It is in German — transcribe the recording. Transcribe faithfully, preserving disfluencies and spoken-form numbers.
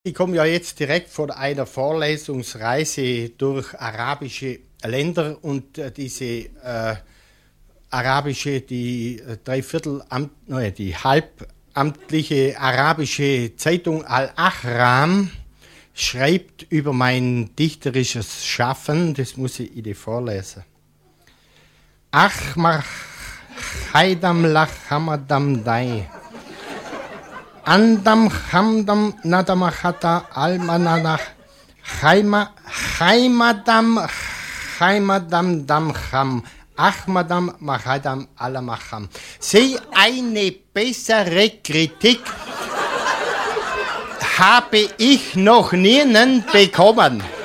Ich komme ja jetzt direkt von einer Vorlesungsreise durch arabische Länder und äh, diese äh, arabische, die äh, Dreiviertel, Amt, nein, die halbamtliche arabische Zeitung Al-Ahram schreibt über mein dichterisches Schaffen, das muss ich Ihnen vorlesen. Ach, mach Haidam lach hamadam dai. Andam hamdam nadamachata almananach Chaima Chaimadam Chaimadam dam cham Achmadam machadam alamacham. Sei eine bessere Kritik habe ich noch nie bekommen.